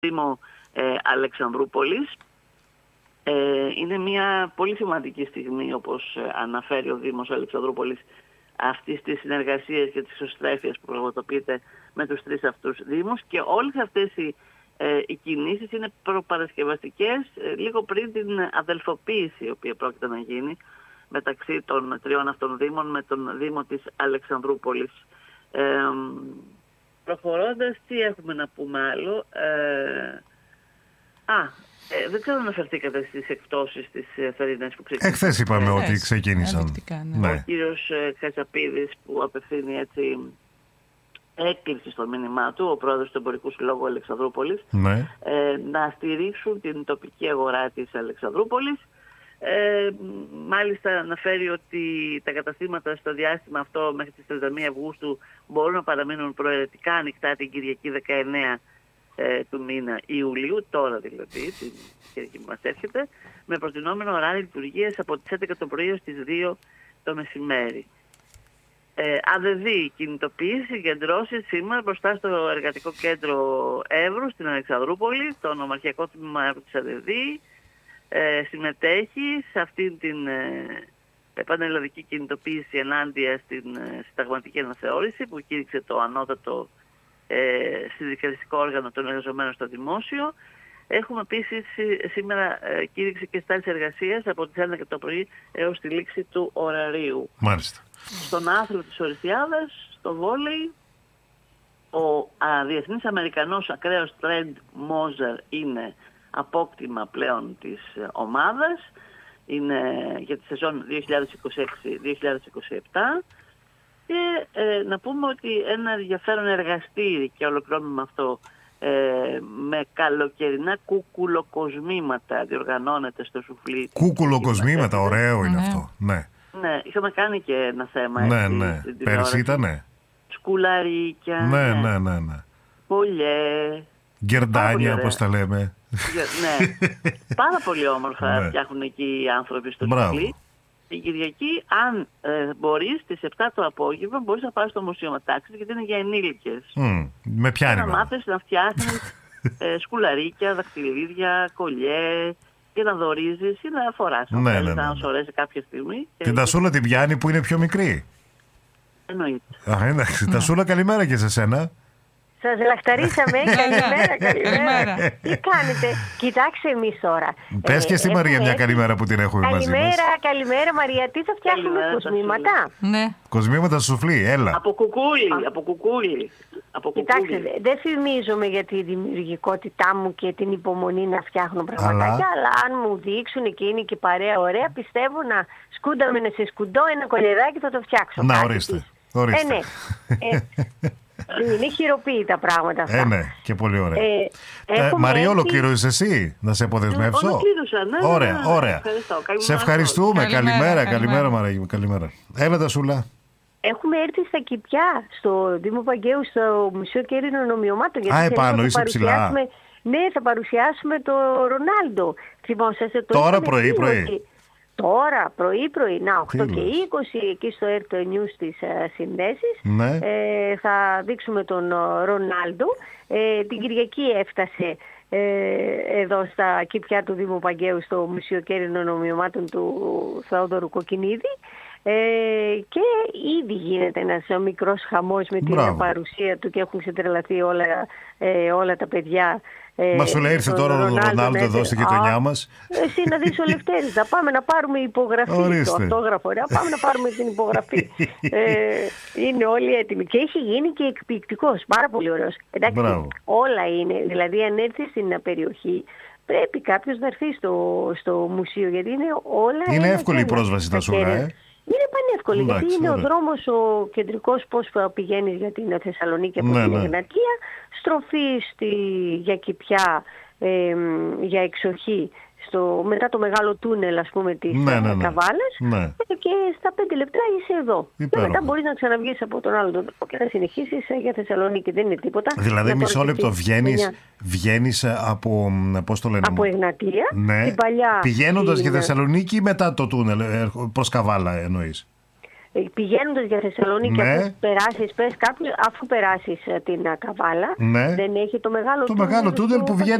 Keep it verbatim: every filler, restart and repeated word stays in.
Δήμο ε, Αλεξανδρούπολης. Ε, είναι μια πολύ σημαντική στιγμή, όπως αναφέρει ο Δήμος Αλεξανδρούπολης, αυτής της συνεργασίας και της ισοστρέφειας που πραγματοποιείται με τους τρεις αυτούς δήμους, και όλες αυτές οι, ε, οι κινήσεις είναι προπαρασκευαστικές ε, λίγο πριν την αδελφοποίηση η οποία πρόκειται να γίνει μεταξύ των τριών αυτών δήμων με τον Δήμο της Αλεξανδρούπολης. Ε, προχωρώντας, τι έχουμε να πούμε άλλο? Ε, α, Ε, δεν ξέρω αν αναφερθήκατε στις εκπτώσεις της θερινές που ξεκίνησαν. Εχθές είπαμε ε, ότι ξεκίνησαν. Ναι. Ο κύριος ε, Χατζαπίδης, που απευθύνει έτσι έκκληση στο μήνυμά του, ο πρόεδρος του Εμπορικού Συλλόγου Αλεξανδρούπολης, ναι. ε, να στηρίξουν την τοπική αγορά της Αλεξανδρούπολης. Ε, μάλιστα αναφέρει ότι τα καταστήματα στο διάστημα αυτό μέχρι τις τριάντα μία Αυγούστου μπορούν να παραμείνουν προαιρετικά ανοιχτά την Κυριακή δεκαεννέα του μήνα Ιουλίου, τώρα δηλαδή, την Κυριακή που μας έρχεται, με προτινόμενο ωράριο λειτουργίας από τις έντεκα το πρωί ως τις δύο το μεσημέρι. Ε, ΑΔΕΔΗ, κινητοποίηση, συγκεντρώσεις σήμερα μπροστά στο Εργατικό Κέντρο Εύρου στην Αλεξανδρούπολη. Το Νομαρχιακό Τμήμα Εύρου της ΑΔΕΔΗ ε, συμμετέχει σε αυτήν την ε, πανελλαδική κινητοποίηση ενάντια στην ε, συνταγματική αναθεώρηση που κήρυξε το ανώτατο Ε, συνδικαλιστικό όργανο των εργαζομένων στο δημόσιο. Έχουμε επίσης σήμερα ε, κήρυξη και στάση εργασίας από τις έντεκα το πρωί έως τη λήξη του ωραρίου. Μάλιστα. Στον άθλο της Ορυσιάδας, στο βόλεϊ, ο α, διεθνής Αμερικανός ακραίος Τρέντ Μόζερ είναι απόκτημα πλέον της ε, ομάδας. Είναι για τη σεζόν δύο χιλιάδες είκοσι έξι δύο χιλιάδες είκοσι επτά. Και ε, να πούμε ότι ένα ενδιαφέρον εργαστήρι, και ολοκληρώνουμε με αυτό, ε, με καλοκαιρινά κούκουλοκοσμήματα διοργανώνεται στο Σουφλί. Κούκουλοκοσμήματα, ωραίο είναι ναι. αυτό. Ναι. Ναι, είχαμε κάνει και ένα θέμα. Ναι, έτσι, ναι. Πέρσι ήτανε. Σκουλαρίκια. Ναι, ναι, ναι, ναι. Πολιέ. Γκερντάνια, όπως τα λέμε. Ναι. Πάρα πολύ όμορφα ναι. φτιάχνουν εκεί οι άνθρωποι στο Σουφλί. Την Κυριακή, αν ε, μπορείς, στις επτά το απόγευμα μπορείς να πάρεις στο Μουσείο Τάξης, γιατί είναι για ενήλικες. Mm, με πιάνει. Να μάθεις να φτιάχνεις ε, σκουλαρίκια, δακτυλίδια, κολλιέ, και να δωρίζεις ή να φοράς. Ναι, ναι, ναι, ναι. Να σωρέσει κάποια στιγμή. Την τασούλα την πιάνει που είναι πιο μικρή. Εννοείται. Α, εντάξει. Τασούλα, καλημέρα και σε σένα. Σας λαχταρίσαμε, καλημέρα, καλημέρα. Τι κάνετε? Κοιτάξτε εμείς τώρα. Πες και στη ε, Μαρία μια καλημέρα που την έχουμε μαζί μας. Καλημέρα, καλημέρα Μαρία. Τι θα φτιάχνουμε, κοσμήματα? Ναι. Κοσμήματα στο σουφλί, έλα. Από κουκούλι, από κουκούλι. Από Κοιτάξτε, δεν φημίζομαι για τη δημιουργικότητά μου και την υπομονή να φτιάχνω πραγματάκια, αλλά, αλλά αν μου δείξουν εκείνη και παρέα ωραία, πιστεύω να σκούνταμε σε σκουντό ένα κολεράκι θα το φτιάξω. Να, ορίστε. ορίστε. Ε, ναι. ε, Είναι χειροποίητα πράγματα αυτά. Ε, ναι, και πολύ ωραία. Ε, ε, Μαρία, έτσι... ολοκλήρωσες εσύ να σε αποδεσμεύσω? Ολοκλήρωσα, ναι. Ωραία, ναι, ναι, ωραία. Ευχαριστώ. Σε ευχαριστούμε. Καλημέρα, καλημέρα, καλημέρα, Μαρία. Καλημέρα. Έλα, Τασούλα. Έχουμε έρθει στα Κηπιά, στο Δήμο Παγκαίου, στο Μουσείο Κέρινων Ομοιωμάτων. Α, επάνω, είσαι ψηλά. Ναι, θα παρουσιάσουμε το Ρονάλντο. Θυμόσαστε το τώρα πρωί, πρωί. Ότι... Τώρα, πρωί-πρωί, να, οκτώ και είκοσι, εκεί στο Air το News στις ε, συνδέσεις, ναι. ε, θα δείξουμε τον Ρονάλντο. Ε, την Κυριακή έφτασε ε, εδώ στα Κηπιά του Δήμου Παγκαίου, στο Μουσείο Κέρινων Ομοιωμάτων του Θεόδωρου Κοκκινίδη. Ε, και ήδη γίνεται ένας μικρός χαμός με την Μπράβο. παρουσία του και έχουν ξετρελαθεί όλα, ε, όλα τα παιδιά. Μα σου λέει ήρθε τώρα ο Ρονάλντο εδώ στην γειτονιά μας. Εσύ να δεις ο Λευτέρης, να πάμε να πάρουμε υπογραφή. Ορίστε. Το αυτόγραφο, να πάμε να πάρουμε την υπογραφή. ε, είναι όλοι έτοιμοι. Και έχει γίνει και εκπληκτικός, πάρα πολύ ωραίος. Εντάξει, Μπράβο. όλα είναι. Δηλαδή αν έρθει στην περιοχή, πρέπει κάποιος να έρθει στο, στο μουσείο, γιατί είναι όλα. Είναι εύκολη η πρόσβαση, θα σου λέει. Είναι πανεύκολη, Εντάξει, γιατί είναι ωραία. ο δρόμος ο κεντρικός, πώς πηγαίνεις για την Θεσσαλονίκη από ναι, την ναι. Εγνατία, στροφή στη, για Κηπιά, ε, για εξοχή, στο, μετά το μεγάλο τούνελ, ας πούμε, της ναι, ναι, ναι. Καβάλας, ναι. και στα πέντε λεπτά είσαι εδώ. Υπέροχο. Και μετά μπορείς να ξαναβγείς από τον άλλο τρόπο και να συνεχίσεις για Θεσσαλονίκη. Δεν είναι τίποτα. Δηλαδή, μισό λεπτό, βγαίνεις, βγαίνεις από, πώς το λένε, από Εγνατία, ναι. την παλιά. Πηγαίνοντας την... για Θεσσαλονίκη ή μετά το τούνελ, προς Καβάλα εννοείς? πηγαίνοντας για Θεσσαλονίκη, ναι. αφού περάσεις, πες κάποιους, αφού περάσεις την Καβάλα, ναι. δεν έχει το μεγάλο το τούνελ, μεγάλο τούνελ που βγαίνει